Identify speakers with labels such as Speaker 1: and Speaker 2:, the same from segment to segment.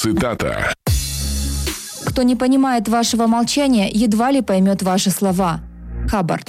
Speaker 1: Цитата.
Speaker 2: Кто не понимает вашего молчания, едва ли поймет ваши слова. Хаббард.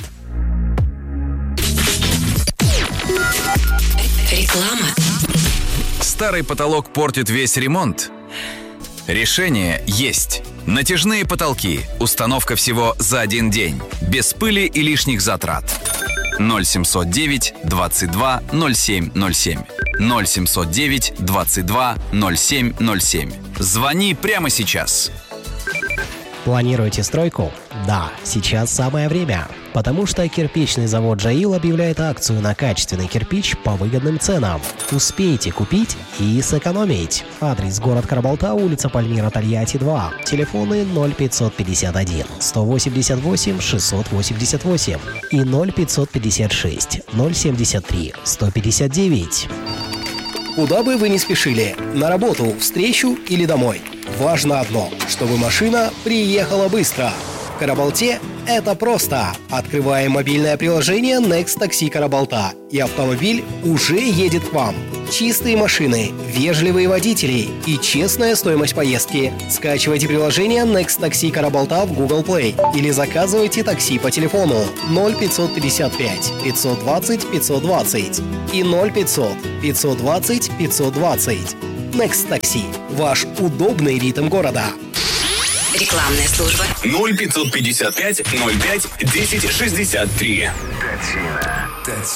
Speaker 3: Реклама.
Speaker 4: Старый потолок портит весь ремонт? Решение есть. Натяжные потолки. Установка всего за один день. Без пыли и лишних затрат. 0709 22 0707. 0709 22 0707. Звони прямо сейчас.
Speaker 5: Планируете стройку? Да, сейчас самое время. Потому что кирпичный завод «Джаил» объявляет акцию на качественный кирпич по выгодным ценам. Успейте купить и сэкономить. Адрес: город Карабалта, улица Пальмира, Тольятти, 2. Телефоны 0551 188 688 и 0556 073 159.
Speaker 6: Куда бы вы ни спешили, на работу, встречу или домой, важно одно, чтобы машина приехала быстро. В Карабалте это просто. Открываем мобильное приложение Next Taxi Карабалта, и автомобиль уже едет к вам. Чистые машины, вежливые водители и честная стоимость поездки. Скачивайте приложение Next Taxi Карабалта в Google Play или заказывайте такси по телефону 0555 520 520 и 0500 520 520. Next Taxi – ваш удобный ритм города.
Speaker 3: Рекламная служба.
Speaker 7: 0555 05 10 63.